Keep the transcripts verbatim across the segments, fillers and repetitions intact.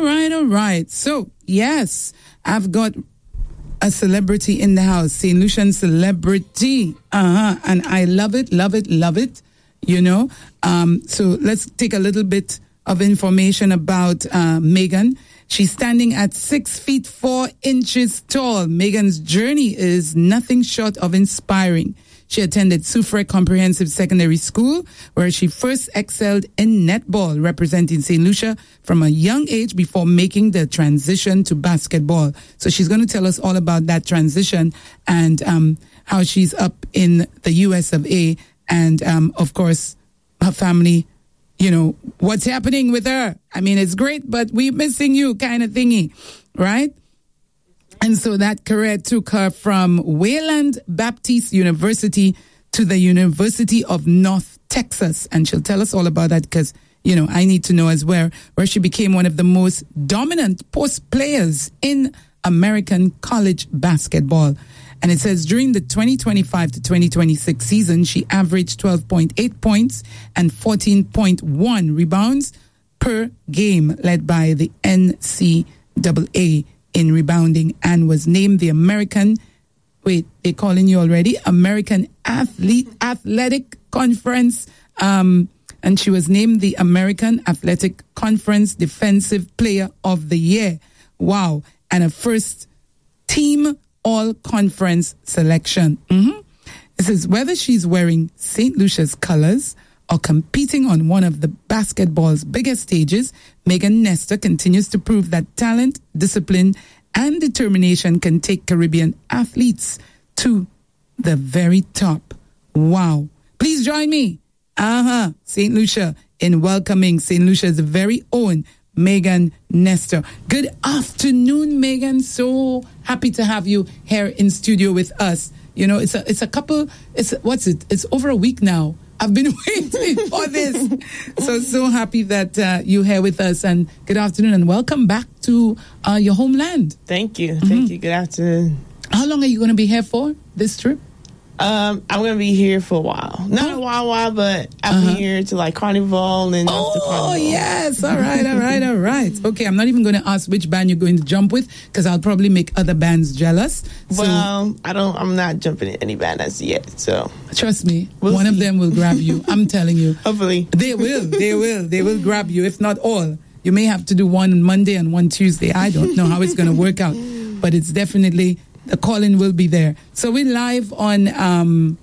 All right, all right. So, yes, I've got a celebrity in the house, Saint Lucian celebrity. Uh-huh. And I love it, love it, love it, you know. Um, so let's take a little bit of information about uh, Megan. She's standing at six feet four inches tall. Megan's journey is nothing short of inspiring. She attended Soufrière Comprehensive Secondary School, where she first excelled in netball, representing Saint Lucia from a young age before making the transition to basketball. So she's going to tell us all about that transition and um, how she's up in the U S of A. And, um, of course, her family, you know, what's happening with her. I mean, it's great, but we're missing you kind of thingy, right? And so that career took her from Wayland Baptist University to the University of North Texas. And she'll tell us all about that because, you know, I need to know as well, where she became one of the most dominant post players in American college basketball. And it says during the twenty twenty-five to twenty twenty-six season, she averaged twelve point eight points and fourteen point one rebounds per game, led by the N C double A in rebounding, and was named the American, wait, they're calling you already, American Athlete Athletic Conference, um, and she was named the American Athletic Conference Defensive Player of the Year. Wow. And a first team all-conference selection. Mm-hmm. It says whether she's wearing Saint Lucia's colors or competing on one of the basketball's biggest stages, Megan Nestor continues to prove that talent, discipline, and determination can take Caribbean athletes to the very top. Wow. Please join me, uh-huh, Saint Lucia, in welcoming Saint Lucia's very own Megan Nestor. Good afternoon, Megan. So happy to have you here in studio with us. You know, it's a it's a couple, it's, what's it? It's over a week now. I've been waiting for this. So, so happy that uh, you're here with us. And good afternoon and welcome back to uh, your homeland. Thank you. Mm-hmm. Thank you. Good afternoon. How long are you going to be here for, this trip? Um, I'm going to be here for a while. Not oh. a while, while, but I'm uh-huh. here to like Carnival and oh, after Carnival. Yes. All right, all right, all right. Okay, I'm not even going to ask which band you're going to jump with because I'll probably make other bands jealous. So, well, I don't, I'm not jumping in any band as yet, so. Trust me, we'll one see. of them will grab you. I'm telling you. Hopefully. They will, they will, they will grab you, if not all. You may have to do one on Monday and one Tuesday. I don't know how it's going to work out, but it's definitely, the calling will be there. So we're live on um,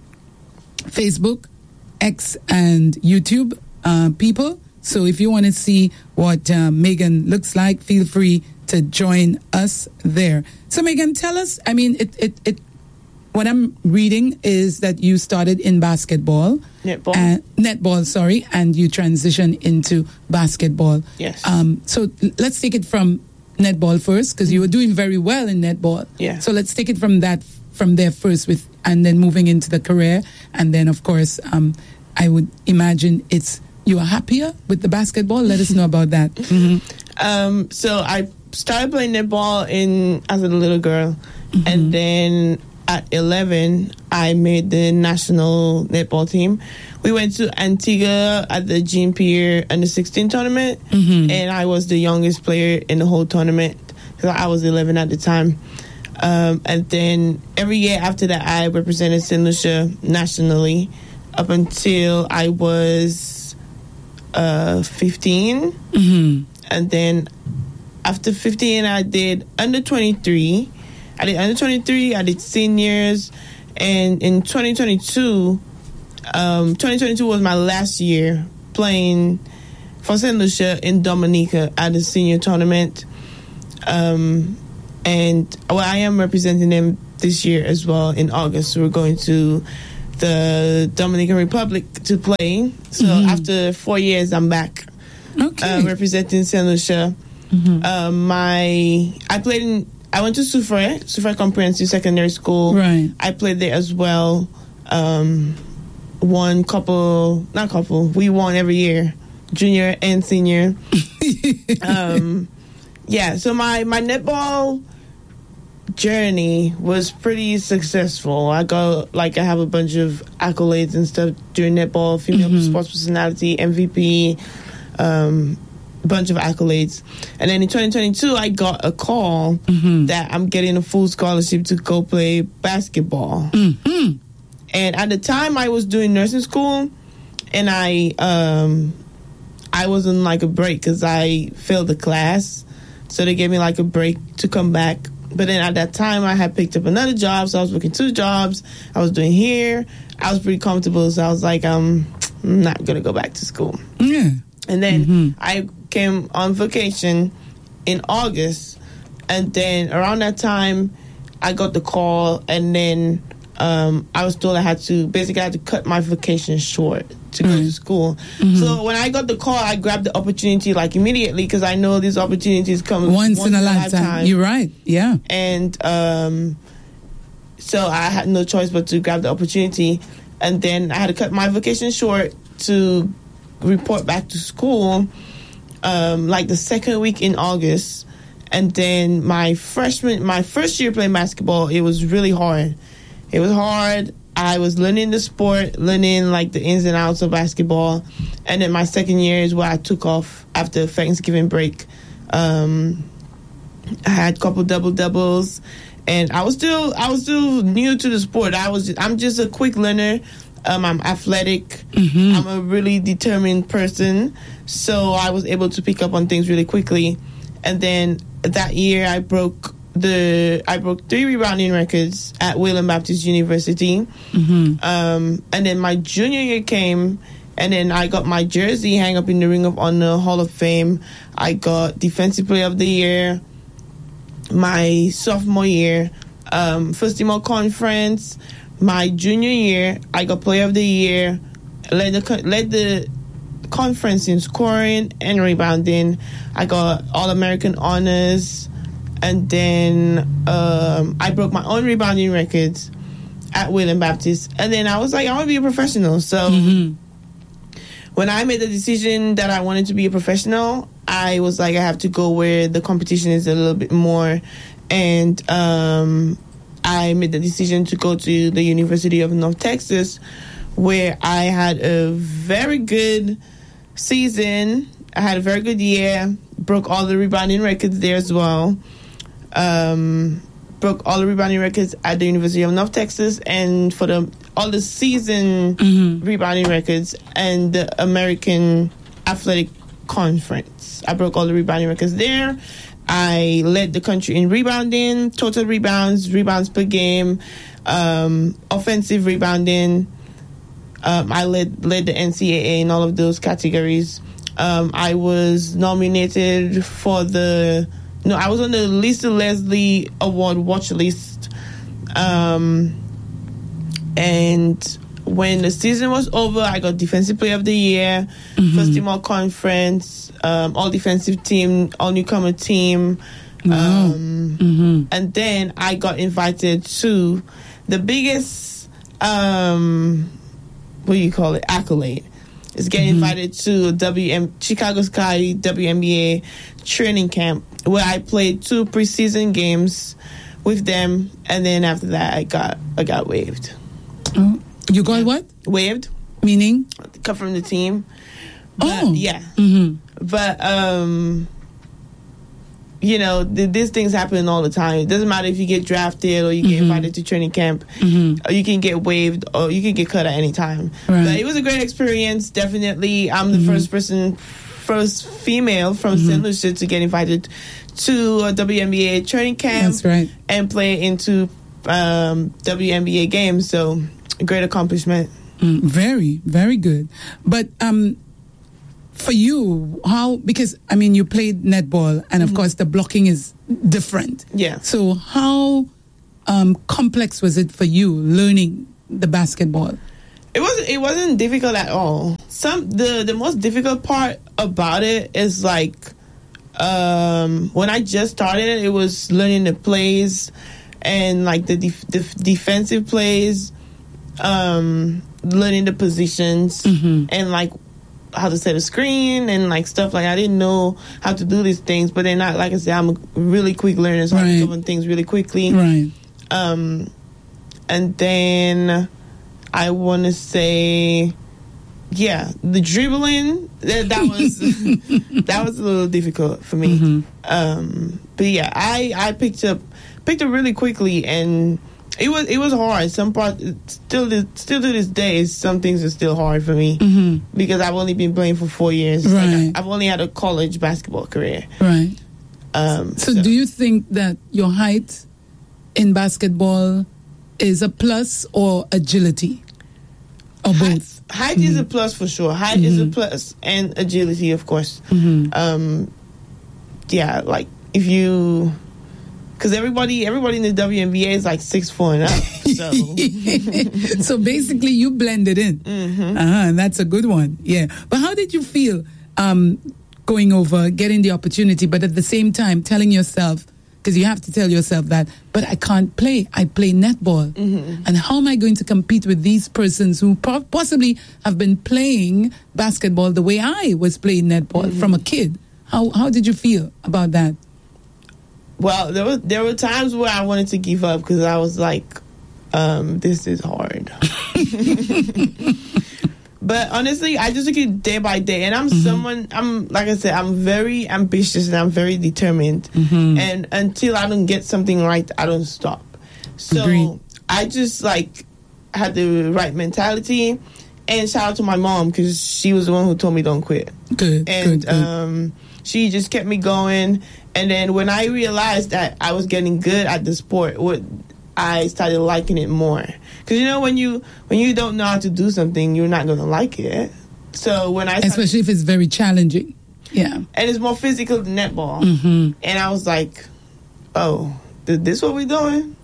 Facebook, X, and YouTube, uh, people. So if you want to see what uh, Megan looks like, feel free to join us there. So Megan, tell us, I mean, it, it, it, what I'm reading is that you started in basketball. Netball. Uh, netball, sorry, and you transitioned into basketball. Yes. Um, so let's take it from netball first, because you were doing very well in netball. Yeah. So let's take it from that, from there first, with, and then moving into the career. And then, of course, um, I would imagine it's, you are happier with the basketball. Let us know about that. Mm-hmm. Um, so I started playing netball in as a little girl. Mm-hmm. And then at eleven, I made the national netball team. We went to Antigua at the Jean Pierre under sixteen tournament. Mm-hmm. And I was the youngest player in the whole tournament because I was eleven at the time. Um, and then every year after that, I represented Saint Lucia nationally up until I was uh, fifteen. Mm-hmm. And then after fifteen, I did under twenty-three. I did under twenty-three, I did seniors. And in twenty twenty-two, um, twenty twenty-two was my last year playing for Saint Lucia in Dominica at the senior tournament. Um, and well, I am representing them this year as well in August. We're going to the Dominican Republic to play. So mm-hmm. after four years, I'm back okay. uh, representing Saint Lucia. Mm-hmm. Uh, my I played in. I went to Soufrière, Soufrière Comprehensive Secondary School. Right. I played there as well. Um, won couple, not couple. We won every year, junior and senior. um, yeah. So my my netball journey was pretty successful. I go like I have a bunch of accolades and stuff during netball. Female mm-hmm. sports personality, M V P. Um, bunch of accolades. And then in twenty twenty-two, I got a call mm-hmm. that I'm getting a full scholarship to go play basketball. Mm-hmm. And at the time, I was doing nursing school, and I um, I was on like a break because I failed the class. So they gave me like a break to come back. But then at that time, I had picked up another job, so I was working two jobs. I was doing hair. I was pretty comfortable, so I was like, um, I'm not going to go back to school. Yeah. And then mm-hmm. I came on vacation in August, and then around that time, I got the call, and then um, I was told I had to, basically I had to cut my vacation short to go mm-hmm. to school. Mm-hmm. So when I got the call, I grabbed the opportunity like immediately because I know these opportunities come once, once in a lifetime. lifetime. You're right, yeah. And um, so I had no choice but to grab the opportunity. And then I had to cut my vacation short to report back to school um, like the second week in August. And then my freshman, my first year playing basketball, it was really hard. It was hard. I was learning the sport, learning like the ins and outs of basketball. And then my second year is where I took off after Thanksgiving break. Um, I had a couple double doubles, and I was still I was still new to the sport. I was just, I'm just a quick learner. Um, I'm athletic. Mm-hmm. I'm a really determined person, so I was able to pick up on things really quickly. And then that year, I broke the I broke three rebounding records at Wayland Baptist University. Mm-hmm. Um, and then my junior year came, and then I got my jersey hang up in the Ring of Honor Hall of Fame. I got Defensive Player of the Year. My sophomore year, um, first team all conference. My junior year, I got Player of the Year. Led the led the conference in scoring and rebounding. I got All American honors. And then um, I broke my own rebounding records at Wayland Baptist. And then I was like, I want to be a professional. So mm-hmm. when I made the decision that I wanted to be a professional, I was like, I have to go where the competition is a little bit more. And um, I made the decision to go to the University of North Texas, where I had a very good season. I had a very good year. Broke all the rebounding records there as well. Um, broke all the rebounding records at the University of North Texas, and for the all the season mm-hmm. rebounding records and the American Athletic Conference. I broke all the rebounding records there. I led the country in rebounding, total rebounds, rebounds per game, um, offensive rebounding. Um, I led led the N C double A in all of those categories. Um, I was nominated for the No, I was on the Lisa Leslie Award watch list. Um, and when the season was over, I got Defensive Player of the Year, mm-hmm. first team all conference, um, all defensive team, all newcomer team. Wow. Um, mm-hmm. And then I got invited to the biggest, um, what do you call it, accolade. Is getting mm-hmm. invited to W M Chicago Sky W N B A training camp, where I played two preseason games with them, and then after that, I got I got waived. Oh, you got what? Waived, meaning cut from the team. But, oh, yeah. Mm-hmm. But um, you know, th- these things happen all the time. It doesn't matter if you get drafted or you get mm-hmm. invited to training camp, mm-hmm. or you can get waived or you can get cut at any time. Right. But it was a great experience, definitely. I'm the mm-hmm. first person, first female from mm-hmm. Saint Lucia to get invited to a W N B A training camp. That's right. And play into um, W N B A games. So, a great accomplishment. Mm, very, very good. But um, for you, how, because, I mean, you played netball, and of mm-hmm. course the blocking is different. Yeah. So how um, complex was it for you learning the basketball? It wasn't, it wasn't difficult at all. Some the, the most difficult part about it is like, um, when I just started it, it was learning the plays and like the, def- the defensive plays, um, learning the positions mm-hmm. and like how to set a screen and like stuff like I didn't know how to do these things, but then I, like I said, I'm a really quick learner, so right. I pick up on things really quickly. Right. Um, and then I want to say yeah, the dribbling that, that was that was a little difficult for me. Mm-hmm. Um, but yeah, I, I picked up picked up really quickly, and it was it was hard. Some part still still to this day, some things are still hard for me Mm-hmm. because I've only been playing for four years. Right. Like, I've only had a college basketball career. Right. Um, So, do you think that your height in basketball is a plus or agility? Or both? Height, height is a plus for sure. Height is a plus, and agility, of course. Mm-hmm. Um, yeah, like if you, because everybody, everybody in the W N B A is like six four and up. So, So basically, you blended in. Mm-hmm. Uh-huh, and that's a good one. Yeah. But how did you feel um, going over, getting the opportunity, but at the same time telling yourself, because you have to tell yourself that, but I can't play. I play netball. Mm-hmm. And how am I going to compete with these persons who po- possibly have been playing basketball the way I was playing netball Mm-hmm. from a kid? How how did you feel about that? well, there were there were times where I wanted to give up because I was like, um, this is hard. But honestly, I just took it day by day, and I'm Mm-hmm. someone. I'm like I said, I'm very ambitious and I'm very determined. Mm-hmm. And until I don't get something right, I don't stop. So Agreed. I just like had the right mentality. And shout out to my mom because she was the one who told me don't quit. Good, And good, good. um, she just kept me going. And then when I realized that I was getting good at the sport, what I started liking it more. Because you know when you when you don't know how to do something, you're not gonna like it. So when I started, Especially if it's very challenging. Yeah. and it's more physical than netball, Mm-hmm. and I was like, oh, th- this what we doing?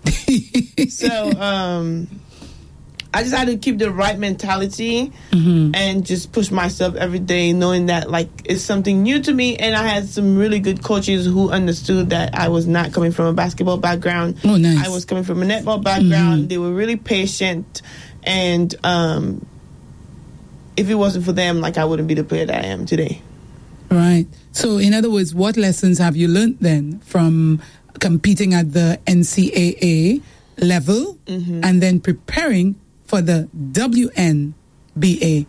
So um, I just had to keep the right mentality Mm-hmm. and just push myself every day, knowing that like it's something new to me. And I had some really good coaches who understood that I was not coming from a basketball background. Oh, nice. I was coming from a netball background. Mhm. They were really patient, and um, if it wasn't for them, like I wouldn't be the player that I am today. Right. So, in other words, what lessons have you learned then from competing at the N C A A level Mm-hmm. and then preparing for the W N B A?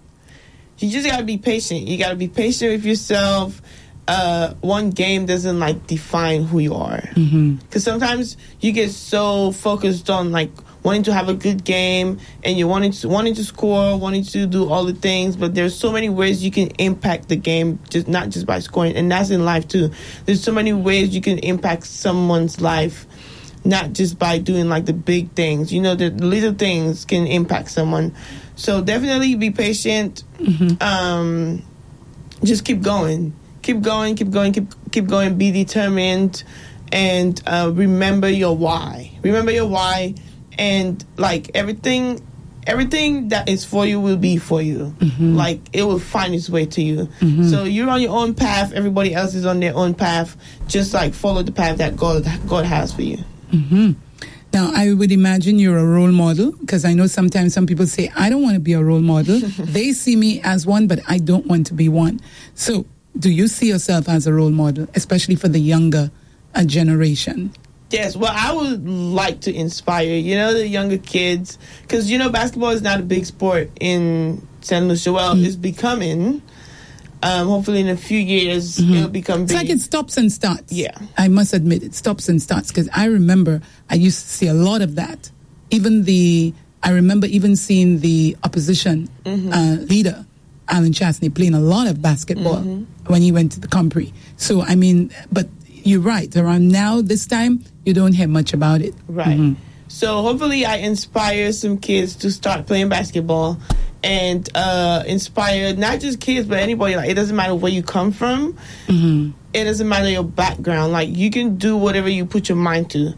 You just gotta be patient. You gotta be patient with yourself. Uh, one game doesn't like define who you are. Mm-hmm. Because sometimes you get so focused on like wanting to have a good game and you wanting to wanting to score, wanting to do all the things, but there's so many ways you can impact the game, just not just by scoring, and that's in life too. There's so many ways you can impact someone's life, not just by doing like the big things. You know, the little things can impact someone. So definitely be patient. Mm-hmm. Um, just keep going, keep going, keep going, keep keep going. Be determined, and uh, remember your why. Remember your why, and like everything, everything that is for you will be for you. Mm-hmm. Like it will find its way to you. Mhm. So you're on your own path. Everybody else is on their own path. Just like follow the path that God God has for you. Mm-hmm. Now, I would imagine you're a role model, because I know sometimes some people say, I don't want to be a role model. They see me as one, but I don't want to be one. So do you see yourself as a role model, especially for the younger uh, generation? Yes, well, I would like to inspire, you know, the younger kids, because, you know, basketball is not a big sport in Saint Lucia. Well, Mm. it's becoming. Um, hopefully in a few years, Mhm. it'll become It's big. like it stops and starts. Yeah. I must admit, it stops and starts, because I remember I used to see a lot of that. Even the, I remember even seeing the opposition Mm-hmm. uh, leader, Alan Chastney, playing a lot of basketball Mm-hmm. when he went to the Compre. So, I mean, but you're right. Around now, this time, you don't hear much about it. Right. Mhm. So hopefully I inspire some kids to start playing basketball and uh, inspire not just kids, but anybody. Like, it doesn't matter where you come from. Mhm. It doesn't matter your background. Like, you can do whatever you put your mind to.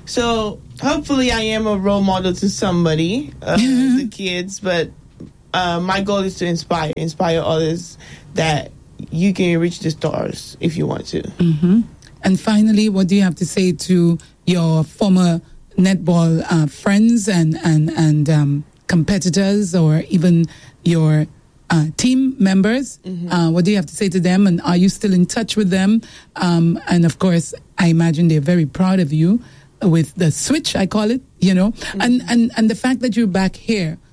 So hopefully I am a role model to somebody, uh, the kids. But uh, my goal is to inspire, inspire others that you can reach the stars if you want to. Mm-hmm. And finally, what do you have to say to your former netball uh, friends and and and um, competitors, or even your uh, team members? Mm-hmm. Uh, what do you have to say to them? And are you still in touch with them? Um, and of course, I imagine they're very proud of you with the switch, I call it. You know, Mm-hmm. and and and the fact that you're back here.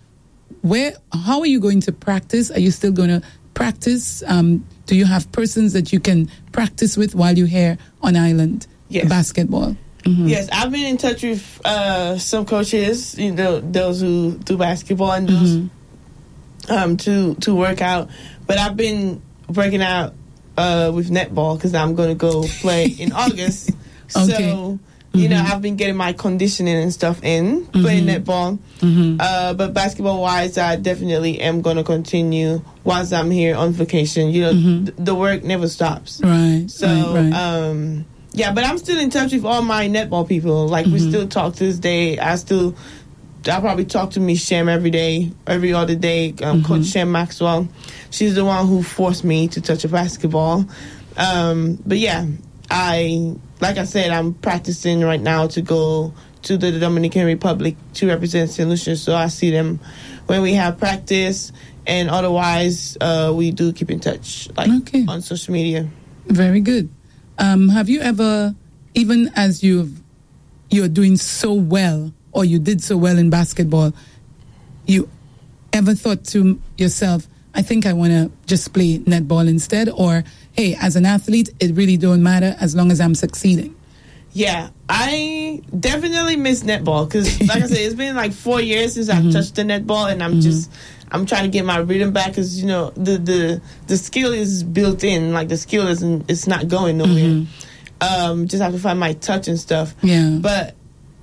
where, how are you going to practice? Are you still going to practice? Um, do you have persons that you can practice with while you're here on island? Yes. Basketball. Mm-hmm. Yes, I've been in touch with uh, some coaches, you know, those who do basketball and those mm-hmm. um, to to work out. But I've been working out uh, with netball because I'm going to go play in August. Okay. So, you mm-hmm. know, I've been getting my conditioning and stuff in, playing mm-hmm. netball. Mm-hmm. Uh, but basketball-wise, I definitely am going to continue whilst I'm here on vacation. You know, mm-hmm. th- the work never stops. Right. So, right, right. um... yeah, but I'm still in touch with all my netball people. Like, mm-hmm. we still talk to this day. I still, I probably talk to Miss Shem every day, every other day. Um, mm-hmm. Coach Shem Maxwell. She's the one who forced me to touch a basketball. Um, but yeah, I, like I said, I'm practicing right now to go to the Dominican Republic to represent Saint Lucia. So I see them when we have practice. And otherwise, uh, we do keep in touch, like okay. on social media. Very good. Um, have you ever, even as you've, you're doing so well, or you did so well in basketball, you ever thought to yourself, I think I want to just play netball instead? Or, hey, as an athlete, it really don't matter as long as I'm succeeding? Yeah, I definitely miss netball because, like I said, it's been like four years since mm-hmm. I've touched the netball, and I'm mm-hmm. just... I'm trying to get my rhythm back because, you know, the, the the skill is built in. Like, the skill isn't, it's not going nowhere. Mm-hmm. Um, just have to find my touch and stuff. Yeah. But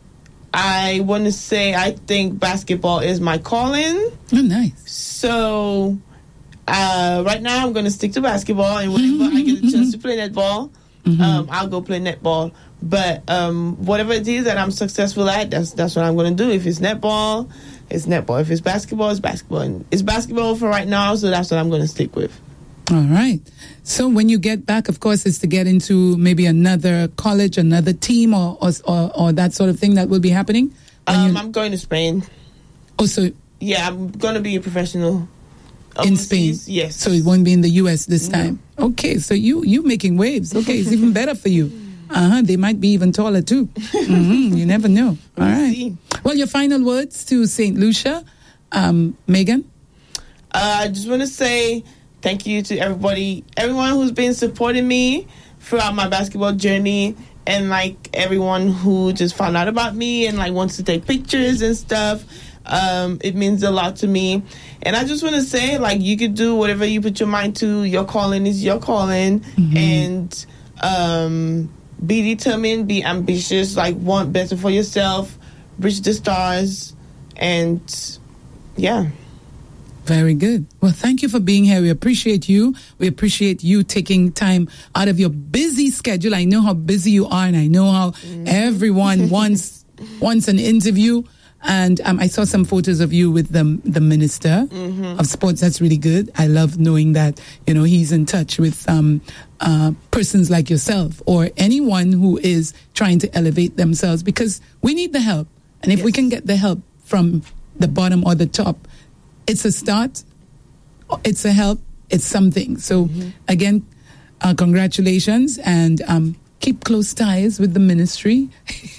I want to say I think basketball is my calling. Oh, nice. So uh, right now I'm going to stick to basketball. And whenever mm-hmm. I get a chance to play netball, mm-hmm. um, I'll go play netball. But um, whatever it is that I'm successful at, that's that's what I'm going to do. If it's netball, it's netball. If it's basketball, it's basketball. And it's basketball for right now, so that's what I'm going to stick with. All right. So when you get back, of course, it's to get into maybe another college, another team, or or, or, or that sort of thing that will be happening? Um, I'm going to Spain. Oh, so... Yeah, I'm going to be a professional. In Spain? Yes. So it won't be in the U S this time? No. Okay, so you, you making waves. Okay, it's even better for you. Uh-huh, they might be even taller too. Mm-hmm, you never know. All we'll right. See. Well, your final words to Saint Lucia, um, Megan? Uh, I just want to say thank you to everybody, everyone who's been supporting me throughout my basketball journey, and like everyone who just found out about me and like wants to take pictures and stuff. Um, it means a lot to me. And I just want to say, like, you could do whatever you put your mind to. Your calling is your calling. Mm-hmm. And um be determined, be ambitious, like want better for yourself, reach the stars, and yeah. Very good. Well, thank you for being here. We appreciate you. We appreciate you taking time out of your busy schedule. I know how busy you are, and I know how mm. everyone wants wants an interview. And um, I saw some photos of you with the the minister mm-hmm. of sports. That's really good. I love knowing that, you know, he's in touch with um, uh, persons like yourself or anyone who is trying to elevate themselves, because we need the help. And if yes. we can get the help from the bottom or the top, it's a start. It's a help. It's something. So mm-hmm. again, uh, congratulations, and um, keep close ties with the ministry.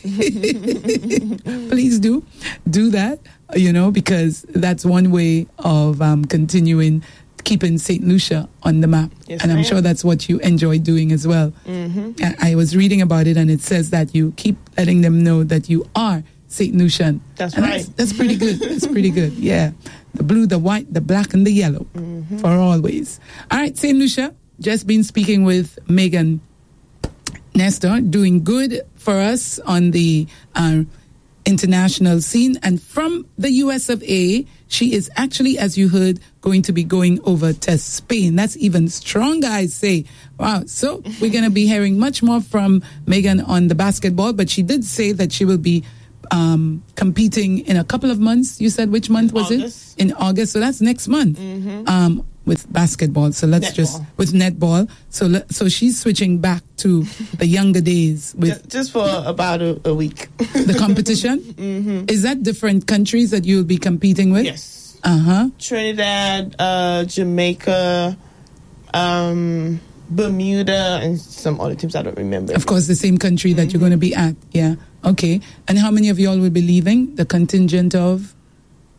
Please do. Do that, you know, because that's one way of um, continuing, keeping Saint Lucia on the map. Yes, and I'm ma'am. sure that's what you enjoy doing as well. Mm-hmm. I, I was reading about it, and it says that you keep letting them know that you are Saint Lucian. That's and right. That's, that's pretty good. That's pretty good. Yeah. The blue, the white, the black, and the yellow mm-hmm. for always. All right, Saint Lucia, just been speaking with Megan Nestor, doing good for us on the uh, international scene. And from the U S of A, she is actually, as you heard, going to be going over to Spain. That's even stronger, I say. Wow. So we're going to be hearing much more from Megan on the basketball, but she did say that she will be um, competing in a couple of months. You said which month was August. it? In August. So that's next month. Mm-hmm. Um, with basketball. So let's netball. just, with netball. So let, so she's switching back to the younger days with. Just, just for about a, a week. The competition? Mm-hmm. Is that different countries that you'll be competing with? Yes. Uh-huh. Trinidad, uh, Jamaica, um, Bermuda, and some other teams I don't remember. Of course, the same country that mm-hmm. you're going to be at. Yeah. Okay. And how many of y'all will be leaving? The contingent of?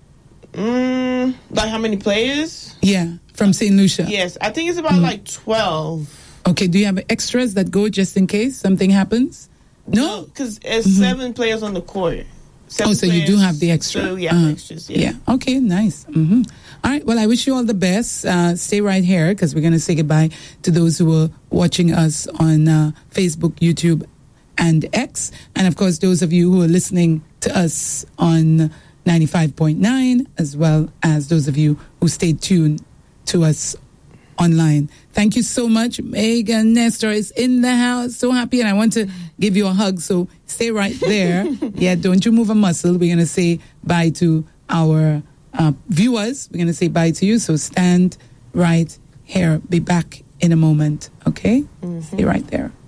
Mm, like how many players? Yeah, from Saint Lucia. Yes, I think it's about mm. like twelve. Okay, do you have extras that go just in case something happens? No, because no, it's mm-hmm. seven players on the court. Seven oh, so players, you do have the extra. So yeah, uh, extras. Yeah. yeah. Okay, nice. Mm-hmm. All right. Well, I wish you all the best. Uh, stay right here because we're going to say goodbye to those who are watching us on uh, Facebook, YouTube, and X. And of course, those of you who are listening to us on ninety-five point nine, as well as those of you who stayed tuned to us online. Thank you so much. Megan Nestor is in the house. So happy. And I want to give you a hug. So stay right there. Yeah, don't you move a muscle. We're going to say bye to our uh, viewers. We're going to say bye to you. So stand right here. Be back in a moment. Okay? Mm-hmm. Stay right there.